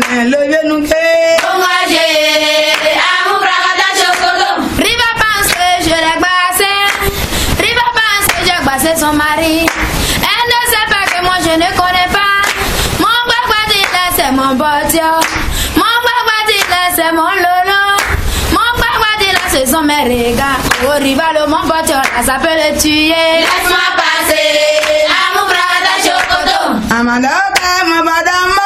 le vieux nous qu'est. Riva pense que je l'ai bassé. Riva pense que j'ai bassé son mari. Elle ne sait pas que moi je ne connais pas. Mon guaguadile c'est mon botia. Mon guaguadile c'est mon lolo. Mon guaguadile c'est son mériga. Oh rival mon botia ça peut le tuer. Laisse-moi passer. Amour brada chocoto. Amanda, ma madame.